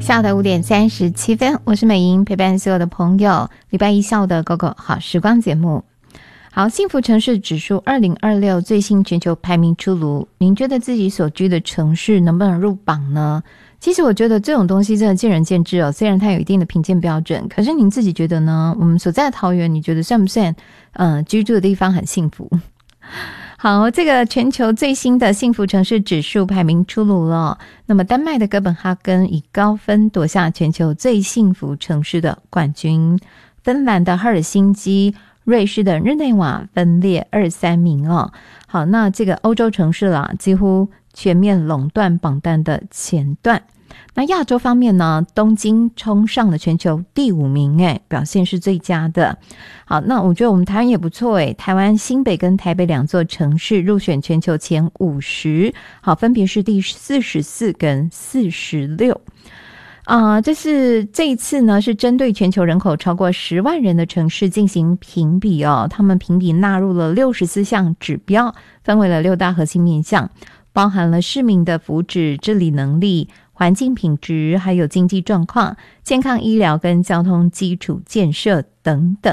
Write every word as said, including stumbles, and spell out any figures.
下午的五点三十七分，我是美莹，陪伴所有的朋友。礼拜一下午的 Go Go 好时光节目。好，幸福城市指数二零二六最新全球排名出炉，您觉得自己所居的城市能不能入榜呢？其实我觉得这种东西真的见仁见智哦，虽然它有一定的评鉴标准，可是您自己觉得呢？我们所在的桃园，你觉得算不算呃居住的地方很幸福？好，这个全球最新的幸福城市指数排名出炉了。那么丹麦的哥本哈根以高分夺下全球最幸福城市的冠军，芬兰的赫尔辛基、瑞士的日内瓦分列二三名哦。好，那这个欧洲城市啦，几乎全面垄断榜单的前段。那亚洲方面呢，东京冲上了全球第五名，哎，表现是最佳的。好，那我觉得我们台湾也不错，哎，台湾新北跟台北两座城市入选全球前五十，好，分别是第四十四跟四十六。啊、呃，这是这一次呢，是针对全球人口超过十万人的城市进行评比哦。他们评比纳入了六十四项指标，分为了六大核心面向，包含了市民的福祉、治理能力、环境品质，还有经济状况、健康医疗跟交通基础建设等等。